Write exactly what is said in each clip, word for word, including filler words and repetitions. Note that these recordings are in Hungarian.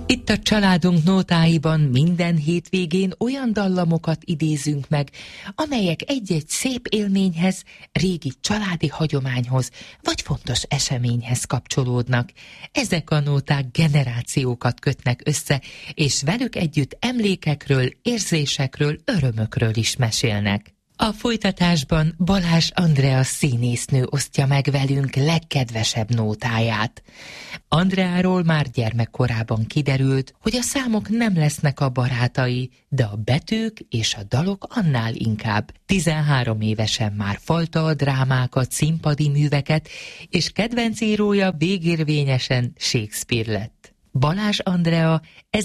Itt a Családunk nótáiban minden hétvégén olyan dallamokat idézünk meg, amelyek egy-egy szép élményhez, régi családi hagyományhoz vagy fontos eseményhez kapcsolódnak. Ezek a nóták generációkat kötnek össze, és velük együtt emlékekről, érzésekről, örömökről is mesélnek. A folytatásban Balázs Andrea színésznő osztja meg velünk legkedvesebb nótáját. Andreáról már gyermekkorában kiderült, hogy a számok nem lesznek a barátai, de a betűk és a dalok annál inkább. tizenhárom évesen már falta a drámákat, színpadi műveket, és kedvenc írója végérvényesen Shakespeare lett. Balázs Andrea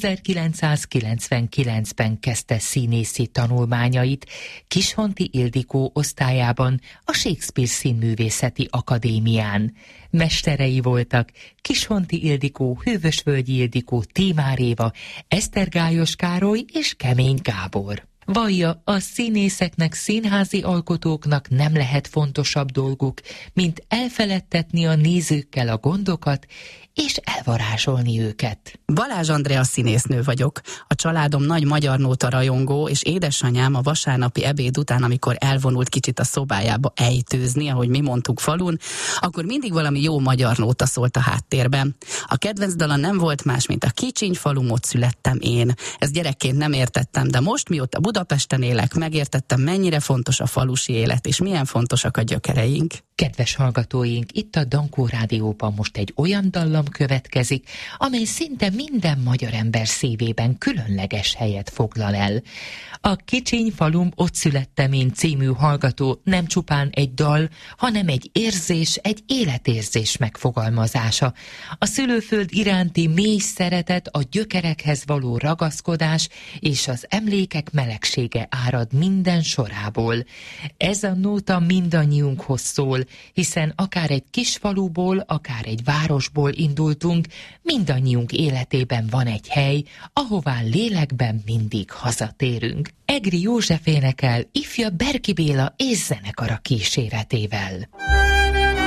ezerkilencszázkilencvenkilencben kezdte színészi tanulmányait Kishonti Ildikó osztályában a Shakespeare Színművészeti Akadémián. Mesterei voltak Kishonti Ildikó, Hővösvölgyi Ildikó, Tímár Éva, Esztergályos Károly és Kemény Gábor. Vallja, a színészeknek, színházi alkotóknak nem lehet fontosabb dolguk, mint elfeledtetni a nézőkkel a gondokat, és elvarázsolni őket. Balázs Andrea színésznő vagyok. A családom nagy magyar nóta rajongó, és édesanyám a vasárnapi ebéd után, amikor elvonult kicsit a szobájába ejtőzni, ahogy mi mondtuk falun, akkor mindig valami jó magyar nóta szólt a háttérben. A kedvenc dala nem volt más, mint a Kicsiny falum, ott születtem én. Ezt gyerekként nem értettem, de most, mióta Budapesten élek, megértettem, mennyire fontos a falusi élet, és milyen fontosak a gyökereink. Kedves hallgatóink, itt a Dankó Rádióban most egy olyan dallam következik, amely szinte minden magyar ember szívében különleges helyet foglal el. A Kicsiny falum, ott születtem én című hallgató nem csupán egy dal, hanem egy érzés, egy életérzés megfogalmazása. A szülőföld iránti mély szeretet, a gyökerekhez való ragaszkodás és az emlékek melegsége árad minden sorából. Ez a nóta mindannyiunkhoz szól, hiszen akár egy kis faluból, akár egy városból indultunk, mindannyiunk életében van egy hely, ahová lélekben mindig hazatérünk. Egri József énekel ifja Berki Béla és zenekara kíséretével.